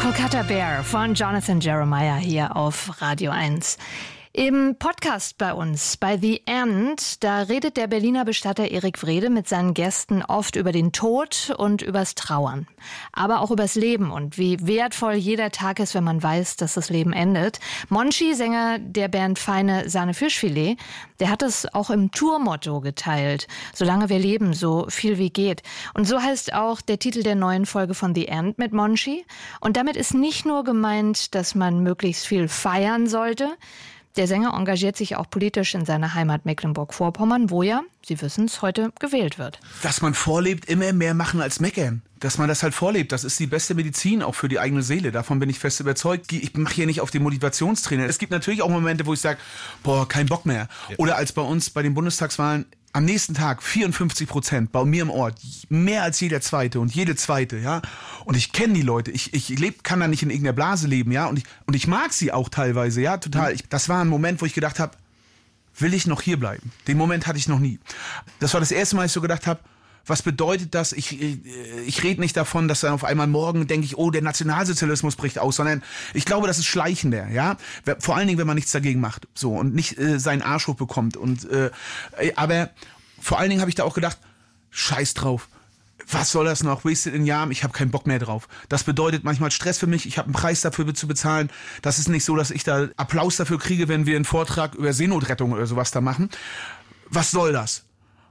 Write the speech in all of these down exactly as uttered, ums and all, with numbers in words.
Kolkata Bear von Jonathan Jeremiah hier auf Radio eins. Im Podcast bei uns, bei The End, da redet der Berliner Bestatter Erik Wrede mit seinen Gästen oft über den Tod und übers Trauern. Aber auch übers Leben und wie wertvoll jeder Tag ist, wenn man weiß, dass das Leben endet. Monchi, Sänger der Band Feine Sahne Fischfilet, der hat es auch im Tourmotto geteilt. Solange wir leben, so viel wie geht. Und so heißt auch der Titel der neuen Folge von The End mit Monchi. Und damit ist nicht nur gemeint, dass man möglichst viel feiern sollte. Der Sänger engagiert sich auch politisch in seiner Heimat Mecklenburg-Vorpommern, wo ja, Sie wissen es, heute gewählt wird. Dass man vorlebt, immer mehr machen als meckern. Dass man das halt vorlebt, das ist die beste Medizin auch für die eigene Seele. Davon bin ich fest überzeugt. Ich mache hier nicht auf den Motivationstrainer. Es gibt natürlich auch Momente, wo ich sage, boah, kein Bock mehr. Ja. Oder als bei uns bei den Bundestagswahlen am nächsten Tag vierundfünfzig Prozent bei mir im Ort, mehr als jeder Zweite und jede Zweite, ja. Und ich kenne die Leute, ich, ich leb, kann da nicht in irgendeiner Blase leben, ja. Und ich, und ich mag sie auch teilweise, ja, total. Ich, das war ein Moment, wo ich gedacht habe, will ich noch hier bleiben? Den Moment hatte ich noch nie. Das war das erste Mal, dass ich so gedacht habe, was bedeutet das? Ich, ich, ich rede nicht davon, dass dann auf einmal morgen denke ich, oh, der Nationalsozialismus bricht aus, sondern ich glaube, das ist schleichender, ja. Vor allen Dingen, wenn man nichts dagegen macht, so und nicht äh, seinen Arsch hochbekommt. Und äh, aber vor allen Dingen habe ich da auch gedacht, Scheiß drauf. Was soll das noch? Wasted in Jahren, ich habe keinen Bock mehr drauf. Das bedeutet manchmal Stress für mich, ich habe einen Preis dafür zu bezahlen. Das ist nicht so, dass ich da Applaus dafür kriege, wenn wir einen Vortrag über Seenotrettung oder sowas da machen. Was soll das?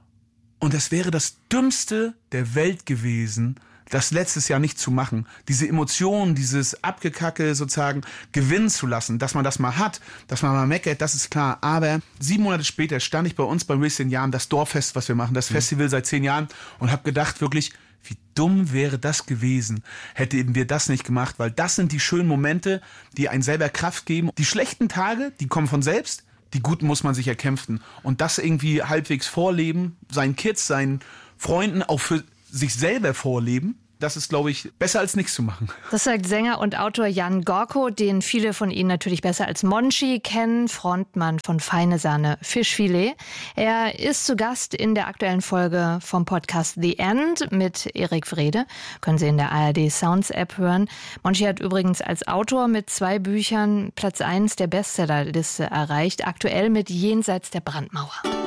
Und das wäre das Dümmste der Welt gewesen, das letztes Jahr nicht zu machen. Diese Emotionen, dieses Abgekacke sozusagen gewinnen zu lassen, dass man das mal hat, dass man mal meckert, das ist klar. Aber sieben Monate später stand ich bei uns beim Wasted in Jahren, das Dorffest, was wir machen, das mhm. Festival seit zehn Jahren und habe gedacht wirklich, wie dumm wäre das gewesen, hätten wir das nicht gemacht, weil das sind die schönen Momente, die einen selber Kraft geben. Die schlechten Tage, die kommen von selbst. Die guten muss man sich erkämpfen. Und das irgendwie halbwegs vorleben, seinen Kids, seinen Freunden, auch für sich selber vorleben, das ist, glaube ich, besser als nichts zu machen. Das sagt Sänger und Autor Jan Gorko, den viele von Ihnen natürlich besser als Monchi kennen, Frontmann von Feine Sahne Fischfilet. Er ist zu Gast in der aktuellen Folge vom Podcast The End mit Erik Wrede. Können Sie in der A R D Sounds App hören. Monchi hat übrigens als Autor mit zwei Büchern Platz eins der Bestsellerliste erreicht, aktuell mit Jenseits der Brandmauer.